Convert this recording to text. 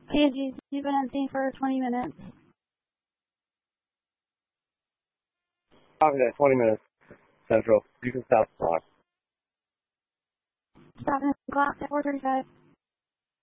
Angie, you've been unseen for 20 minutes. Copy that, 20 minutes Central. You can stop the clock. Stopping the clock at 4:35.